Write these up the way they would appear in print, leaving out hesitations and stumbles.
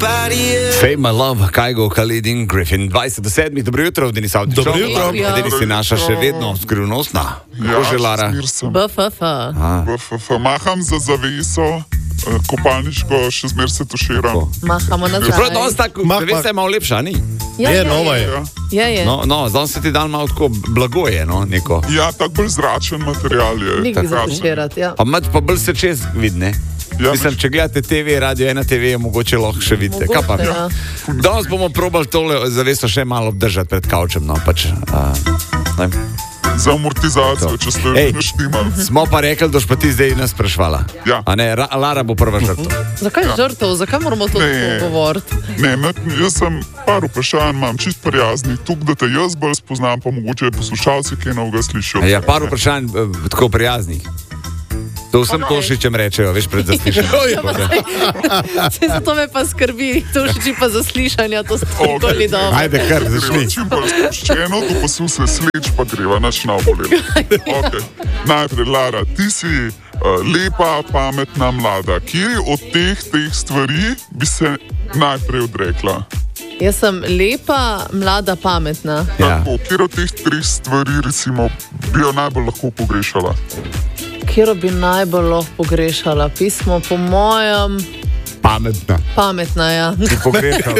Fame my love, Kygo, Khalid in Griffin. 20:07, dobro jutro, Denis Avdić. Dobro jutro. Denis je naša še vedno skrivnostna. Kako že, Lara? BFF. Maham za zaveso, kopalniško, še zmer se tuširam. Mahamo nazaj. Prav danes tako, zavesa je malo lepša, ni? Je, nova je. Je. No, danes se ti dan malo tako blago je, no, neko. Ja, tako bolj zračen material je. Nikoli zatuširati, ja. Pa bolj se čez vidne. Ja, Mislim, če gledate TV, Radio 1 TV, mogoče lahko še vidite. Mogoče, Kaj pa? ja. Danes bomo probali tole zaveso še malo obdržati pred kavčem, no, pač. Za amortizacijo, če ste Ej. naštimali. Smo pa rekli, da boš pa ti zdaj nas sprašvala. Ja. A ne, Lara bo prva žrtev. Zakaj žrtev? Zakaj moramo to govoriti? Ne, jaz sem par vprašanj, imam čist prijaznih, tukaj, da te jaz bolj spoznam, pa mogoče poslušalci, ki novega slišijo. Ja, par vprašanj tako prijaznih. To vsem Tošičem rečejo, veš, pred zaslišanjem. Zato me pa skrbi, to še pa zaslišanja, to nikoli dobro. Ajde, kar, začni. Čim bolj spuščeno, tu pa su se sleč, pa greva, naš nabolil. Okay. Najprej, Lara, ti si lepa, pametna, mlada. Kje od teh stvari bi se najprej odrekla? Jaz sem lepa, mlada, pametna. Ja. Tako, kje od teh treh stvari, recimo, bi jo najbolj lahko pogrešala? Kjer bi najbolj lahko pogrešala? Pismo, po mojem, Pametna. pametna, ja. Ti pogrešal.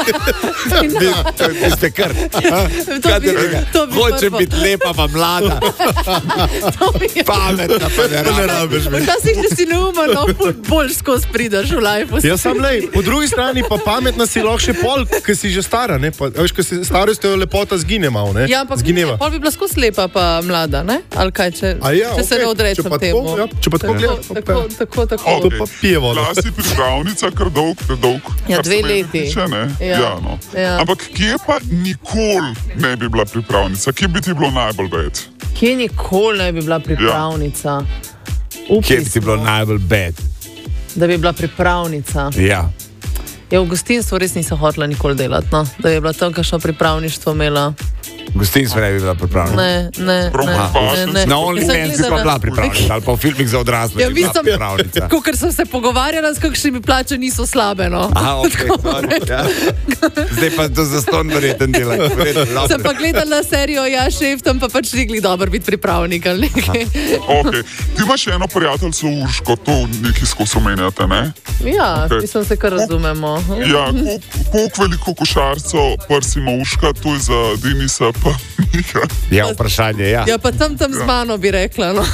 Vi ste kar. To bi Hoče prvo. biti lepa, pa mlada. Pametna, pa ne rabiš. Včasih, če si neumen, bolj skozi prideš v life. Jaz sem lej, po drugi strani pa pametna si lahko še pol, ker si že stara, ne? Pa, veš, ker si starost, jo lepota zgine malo, ne? Ja, ampak Zgineva. pol bi bila skozi lepa, pa mlada, ne? Ali kaj, če se ne odrečem če pa temu. tako, ja, če pa tako gledaš, Tako. to pa pije vodo. Bila si pripravnica kar dolg. Ja, kar 2 se meni leti. tiče, ne? Ja. Ja, no. Ja. Ampak kje pa nikoli ne bi bila pripravnica? Kje bi ti bilo najbolj bed? Kje nikoli ne bi bila pripravnica? Kje bi ti bilo najbolj bed? Da bi bila pripravnica. Ja. Ja, v gostinstvu res nisem hotela nikoli delati, no? Da bi bila tam kakšno pripravništvo imela. Gostinstvo ne bi bila pripravljena. Ne. Na OnlyFans si pa bila pripravljena, ali pa v filmih za odrasle. Ja, bi bila mislim, pripravnica. ker sem se pogovarjala, s kakšnimi plače niso slabe, no. Aha, okay, ja. Zdaj pa to zastonj verjeten delaj. Sem pa gledala serijo Ja, šef, tam pa pač ni dobro biti pripravnik ali nekaj. Okay. Ti imaš eno prijateljstvo Urško, to nekaj skozi omenjate, ne? Ja, Okay. mislim se, kar razumemo. Ja, koliko veliko košarcev prsima Urška, to je za Denisa pa Miha. Ja, vprašanje, ja. Ja, pa tam z mano bi rekla, no.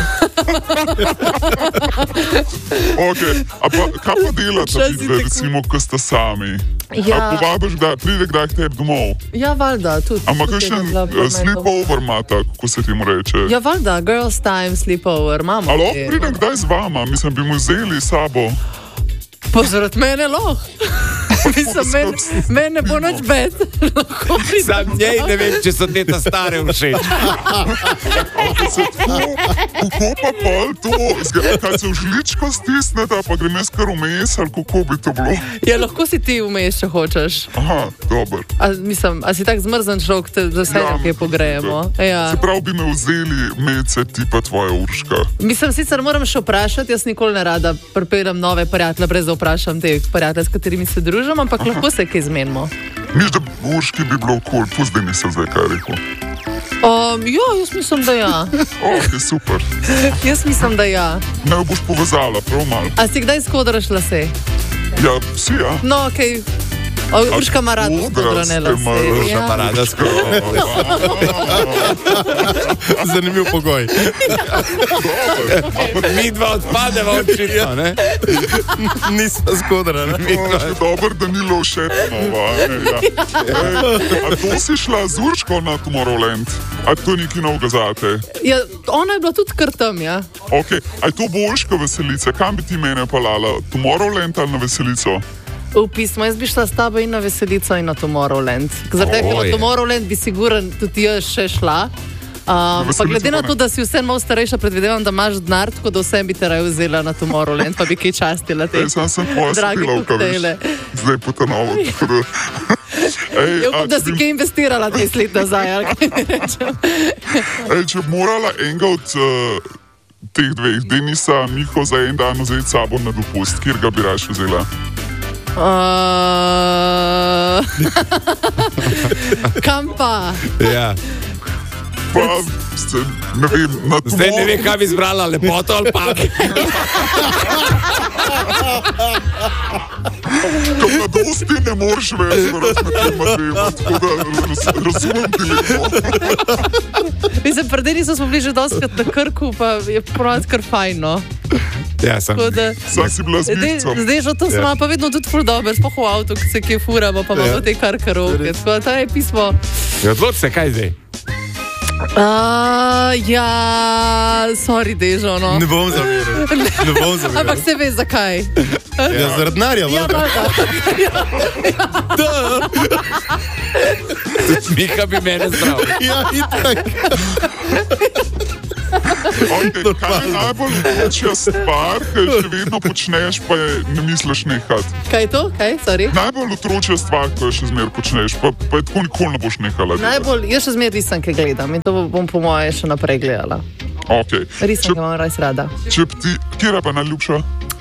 Okay. A pa, kaj pa delate, Včasih vidve, tako- recimo, ko ste sami? Ja. A povabiš, da pride kdaj k tebi domov? Ja, valjda, tudi. Ampak tudi kakšen je bila prometov. sleepover imata, kako se ti mu reče? Ja, valjda, girls time, sleepover, imamo. A lahko pride kdaj z vama? Mislim, bi mu vzeli s sabo. Pa zaradi mene lahko. Mislim, mene bo noč bed. Sam njej ne vem, če so te ta stare všeč. Kako pa pol to? Kaj se v žličko stisnete, pa grem jaz kar vmes, ali kako bi to bilo? Ja, lahko si ti vmes, če hočeš. Aha, dober. A si tak zmrzen človek, da vse nekaj pogrejemo. Ja. Se pravi, bi me vzeli mece, ti pa tvoja Urška. Mislim, sicer moram še vprašati, jaz nikoli ne rada pripeljem nove prijatelje, brez da vprašam te prijatelje, s katerimi se družim, ampak lahko se kaj zmenimo. Miš, da Urški bi bilo kul, pusti mi se zdaj kaj rekel. Ja, jaz mislim, da ja. Ok, super. Jaz mislim, da ja. Ne jo boš povezala, prav malo. A si kdaj skodraš lase? Ja, si ja. No, okej. Urška ima rada skodrane lase. Urška pa rada skodrane. Zanimiv pogoj. Mi dva odpadeva očitno, ne? Nisem skodra, ne? Še dobro, da ni Lovšetnova. A to si šla z Urško na Tomorrowland? A to nekaj novega zate? Ja, ona je bila tudi kar tam, ja. Ok, a je to boljška veselica? Kam bi ti mene pelala? Tomorrowland ali na veselico? V pismo, jaz bi šla s tabo in na veselico in na Tomorrowland. Zaradi tega, na Tomorrowland bi siguran tudi jaz še šla. Pa glede na to, da si vse malo starejša, predvidevam, da imaš denar, tako da vsem bi te raje vzela na Tomorrowland, pa bi kaj častila te Sam tvoja drage sodelavka, veš. koktejle. Zdaj po ta novo. Ja, upam, da si kaj investirala 10 let nazaj, ali kaj ne rečem. Če bi morala enega od teh dveh, Denisa, Miho, za en dan vzeti s sabo na dopust, kjer ga bi raje vzela? Kam pa? Ja. Pa, ne vem, na to. Zdaj ne vem, kaj bi izbrala, lepoto ali pamet. Kot na dosti ne moreš več razmetati dvema, tako da razumem ti lepo. Mislim, pred dnevi smo bili že doskrat na Krku, pa je prav kar fajno. Ja, sem. Saj si bila z Mihcem. Zdaj že to smo pa vedno tudi ful dober, sploh v avtu, ki se kje furamo, pa imamo te karkarovke. Tako da to je pismo. Odloč se, kaj zdaj? Ja, sorry, Dežo, no. Ne bom zameril. Ampak se ve, zakaj. Ja, zaradi denarja, Ja, valjda. Tudi Miha bi mene zdravil. Ja, itak. Okay, kaj je najbolj večja stvar, ki še vedno počneš, pa je ne misliš nehati? Kaj je to? Kaj? Sorry. Najbolj otročja stvar, ki jo še zmeraj počneš, pa je tako nikoli ne boš nehala. Najbolj, jaz še zmeraj risanke gledam in to bom po moje še naprej gledala. Okay. Risanke imam res rada. Če ti, kje je pa najljubša?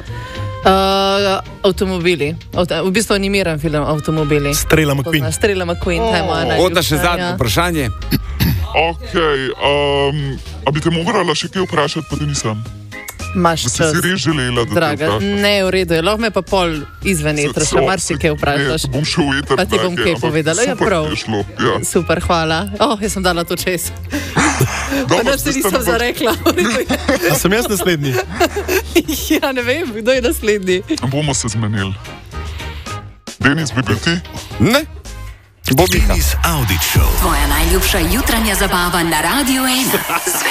Avtomobili. V bistvu animiran film Avtomobili. Strela McQueen. Strela McQueen, to je moja najljubša. Onda še zadnje vprašanje. Ok, a bi te morala še kaj vprašati, pa da nisem? Maš Da si čas. si res želela, da te Draga, vprašam. ne, v redu je. Lahko me pa pol izven etra, še marsikaj vprašaš. Ne, bom šel v eter. Pa ti bom kaj povedala. Ja, prav. Super ti je šlo, ja. Super, hvala. Jaz sem dala to čez. Pa Dobro, da se nisem zarekla. A sem jaz naslednji? Ja, ne vem, kdo je naslednji. Bomo se zmenili. Denis, bi bil ti? Ne? Bo Miha. Denis Audić Show. Tvoja najljubša jutranja zabava na Radio 1.